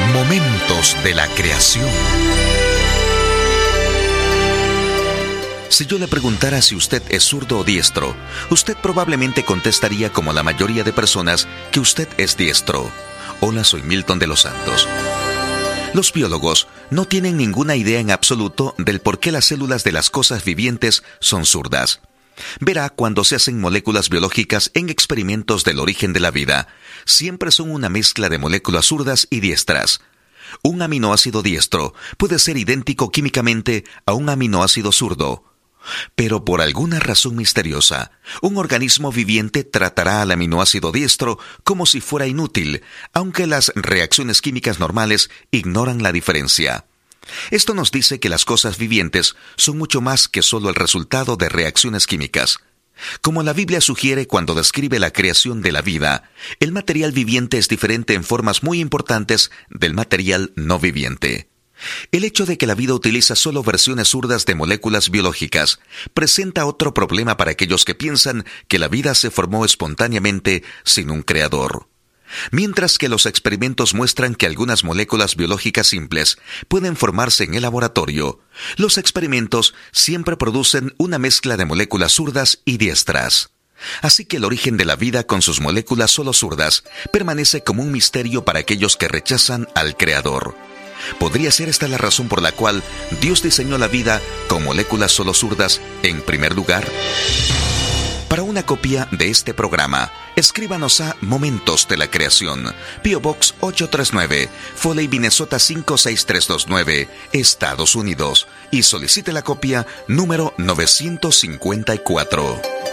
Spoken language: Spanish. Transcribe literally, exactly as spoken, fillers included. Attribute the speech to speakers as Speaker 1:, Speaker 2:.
Speaker 1: Momentos de la creación. Si yo le preguntara si usted es zurdo o diestro, usted probablemente contestaría como la mayoría de personas que usted es diestro. Hola, soy Milton de los Santos. Los biólogos no tienen ninguna idea en absoluto del por qué las células de las cosas vivientes son zurdas. Verá, cuando se hacen moléculas biológicas en experimentos del origen de la vida, siempre son una mezcla de moléculas zurdas y diestras. Un aminoácido diestro puede ser idéntico químicamente a un aminoácido zurdo. Pero por alguna razón misteriosa, un organismo viviente tratará al aminoácido diestro como si fuera inútil, aunque las reacciones químicas normales ignoran la diferencia. Esto nos dice que las cosas vivientes son mucho más que solo el resultado de reacciones químicas. Como la Biblia sugiere cuando describe la creación de la vida, el material viviente es diferente en formas muy importantes del material no viviente. El hecho de que la vida utiliza solo versiones zurdas de moléculas biológicas presenta otro problema para aquellos que piensan que la vida se formó espontáneamente sin un creador. Mientras que los experimentos muestran que algunas moléculas biológicas simples pueden formarse en el laboratorio, los experimentos siempre producen una mezcla de moléculas zurdas y diestras. Así que el origen de la vida con sus moléculas solo zurdas permanece como un misterio para aquellos que rechazan al creador. ¿Podría ser esta la razón por la cual Dios diseñó la vida con moléculas solo zurdas en primer lugar? Para una copia de este programa, escríbanos a Momentos de la Creación, P O Box ocho tres nueve, Foley, Minnesota cinco seis tres dos nueve, Estados Unidos, y solicite la copia número novecientos cincuenta y cuatro.